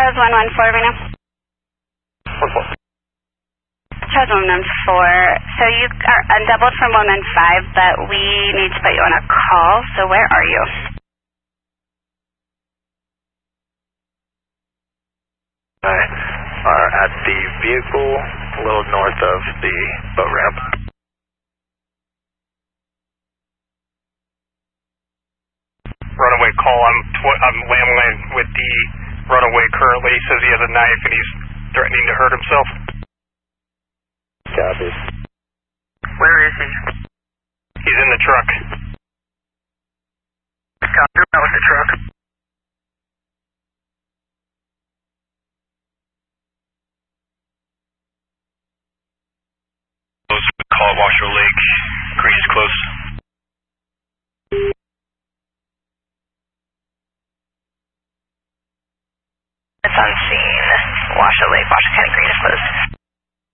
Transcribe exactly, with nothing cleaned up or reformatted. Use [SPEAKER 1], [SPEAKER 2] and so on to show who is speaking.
[SPEAKER 1] Charles one one four right now.
[SPEAKER 2] one four.
[SPEAKER 1] Charles one one four. So you are undoubled from one one five, but we need to put you on a call. So where are you?
[SPEAKER 2] I are at the vehicle a little north of the boat ramp.
[SPEAKER 3] Runaway call. I'm tw- I'm landline with the runaway currently. He says he has a knife and he's threatening to hurt himself.
[SPEAKER 2] Copy.
[SPEAKER 3] Where is he? He's in the truck. Copy. That was the truck. Call Washoe Lake. Green is close.
[SPEAKER 1] It's on scene. Washoe Lake, Washoe County, Green is closed.